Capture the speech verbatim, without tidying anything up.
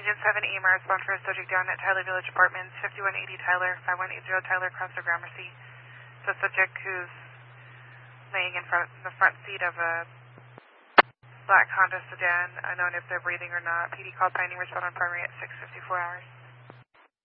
Engine seven E M A R respond for a subject down at Tyler Village Apartments, fifty-one eighty Tyler, five one eight zero Tyler, across the Gramercy. The subject who's laying in front the front seat of a black Honda sedan, unknown if they're breathing or not. P D called Pioneer, respond on primary at six fifty-four hours.